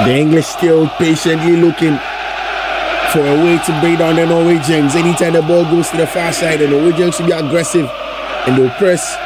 The English still patiently looking for a way to bring down the Norwegians. Anytime the ball goes to the far side, the Norwegians should be aggressive and they'll press